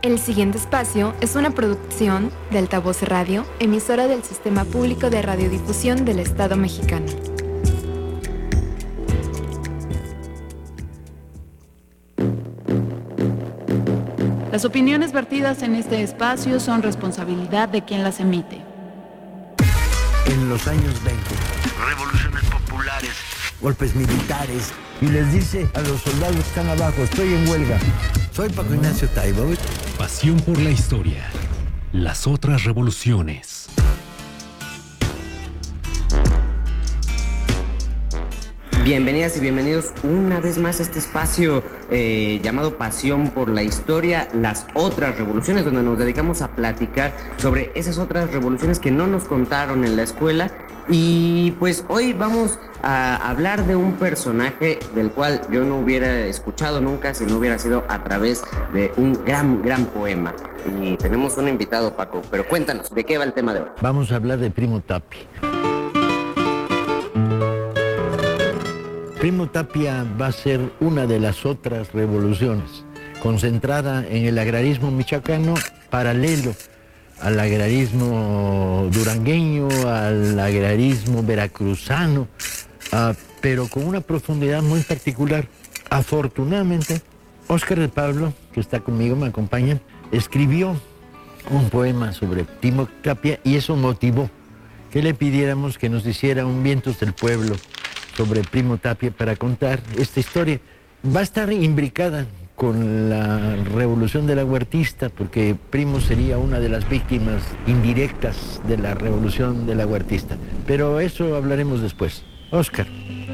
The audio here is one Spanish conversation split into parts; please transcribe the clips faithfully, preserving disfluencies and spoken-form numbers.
El siguiente espacio es una producción de Altavoz Radio, emisora del Sistema Público de Radiodifusión del Estado Mexicano. Las opiniones vertidas en este espacio son responsabilidad de quien las emite. En los años veinte, revoluciones populares, golpes militares, y les dice a los soldados que están abajo, estoy en huelga. Soy Paco Ignacio Taibo. Pasión por la historia. Las otras revoluciones. Bienvenidas y bienvenidos una vez más a este espacio eh, llamado Pasión por la Historia, las otras revoluciones, donde nos dedicamos a platicar sobre esas otras revoluciones que no nos contaron en la escuela. Y pues hoy vamos a hablar de un personaje del cual yo no hubiera escuchado nunca si no hubiera sido a través de un gran, gran poema. Y tenemos un invitado, Paco, pero cuéntanos, ¿de qué va el tema de hoy? Vamos a hablar de Primo Tapia. Primo Tapia va a ser una de las otras revoluciones, concentrada en el agrarismo michoacano, paralelo al agrarismo durangueño, al agrarismo veracruzano, uh, pero con una profundidad muy particular. Afortunadamente, Óscar de Pablo, que está conmigo, me acompaña, escribió un poema sobre Primo Tapia y eso motivó que le pidiéramos que nos hiciera un Vientos del Pueblo sobre Primo Tapia para contar esta historia. Va a estar imbricada con la revolución de la Huertista, porque Primo sería una de las víctimas indirectas de la revolución de la Huertista. Pero eso hablaremos después. Óscar.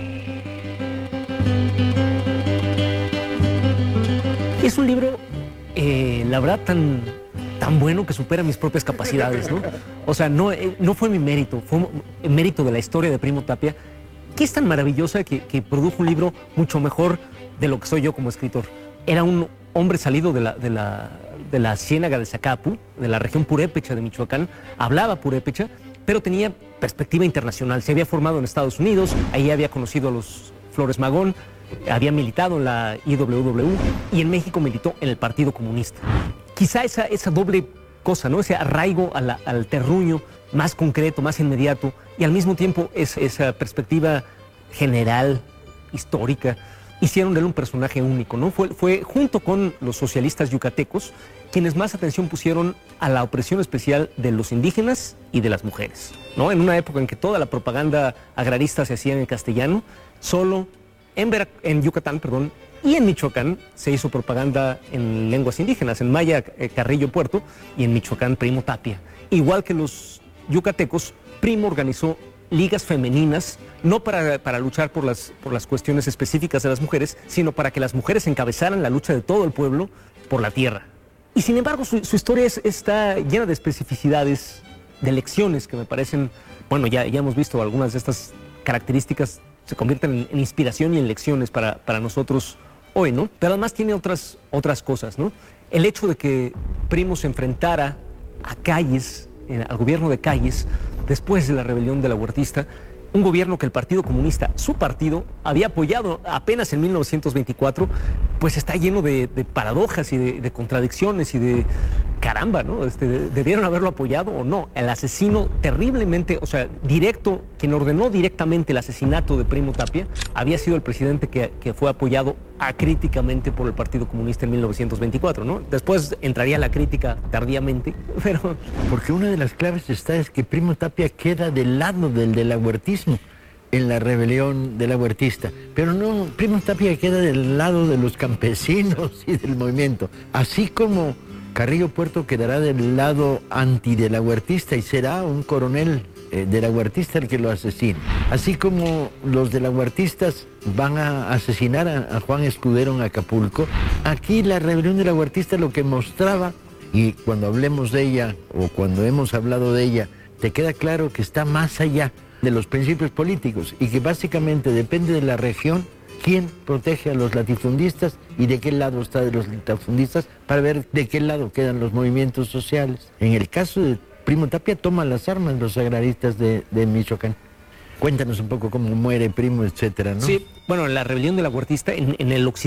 Es un libro, eh, la verdad, tan, tan bueno que supera mis propias capacidades, ¿no? O sea, no, eh, no fue mi mérito, fue el mérito de la historia de Primo Tapia, que es tan maravillosa que, que produjo un libro mucho mejor de lo que soy yo como escritor. Era un hombre salido de la, de la, de la ciénaga de Zacapu, de la región purépecha de Michoacán, hablaba purépecha, pero tenía perspectiva internacional. Se había formado en Estados Unidos, ahí había conocido a los Flores Magón, había militado en la I W W y en México militó en el Partido Comunista. Quizá esa, esa doble cosa, ¿no? Ese arraigo a la, al terruño más concreto, más inmediato, y al mismo tiempo es, esa perspectiva general, histórica, hicieron de él un personaje único, ¿no? Fue, fue junto con los socialistas yucatecos quienes más atención pusieron a la opresión especial de los indígenas y de las mujeres, ¿no? En una época en que toda la propaganda agrarista se hacía en castellano, solo en, Vera, en Yucatán, perdón, y en Michoacán se hizo propaganda en lenguas indígenas, en maya eh, Carrillo Puerto y en Michoacán Primo Tapia. Igual que los yucatecos, Primo organizó ligas femeninas, no para, para luchar por las, por las cuestiones específicas de las mujeres, sino para que las mujeres encabezaran la lucha de todo el pueblo por la tierra. Y sin embargo, su, su historia es, está llena de especificidades, de lecciones que me parecen, bueno, ya, ya hemos visto algunas de estas características se convierten en, en inspiración y en lecciones para, para nosotros hoy, ¿no? Pero además tiene otras, otras cosas, ¿no? El hecho de que Primo se enfrentara a Calles, eh, al gobierno de Calles, después de la rebelión de la Huertista, un gobierno que el Partido Comunista, su partido, había apoyado apenas en mil novecientos veinticuatro, pues está lleno de, de paradojas y de, de contradicciones y de caramba, ¿no? Este, ¿debieron haberlo apoyado o no? El asesino terriblemente, o sea, directo, quien ordenó directamente el asesinato de Primo Tapia, había sido el presidente que, que fue apoyado acríticamente por el Partido Comunista en mil novecientos veinticuatro, ¿no? Después entraría la crítica tardíamente, pero... Porque una de las claves está es que Primo Tapia queda del lado del del agüertismo en la rebelión de la Huertista, pero no, Primo Tapia queda del lado de los campesinos y del movimiento, así como Carrillo Puerto quedará del lado anti de la Huertista y será un coronel eh, de la Huertista el que lo asesine. Así como los de la Huertistas van a asesinar a, a Juan Escudero en Acapulco, aquí la rebelión de la Huertista lo que mostraba, y cuando hablemos de ella o cuando hemos hablado de ella, te queda claro que está más allá de los principios políticos y que básicamente depende de la región quién protege a los latifundistas y de qué lado está de los latifundistas para ver de qué lado quedan los movimientos sociales. En el caso de Primo Tapia toman las armas los agraristas de, de Michoacán. Cuéntanos un poco cómo muere Primo, etcétera, ¿no? Sí, bueno, la rebelión de la Huertista en, en el occidente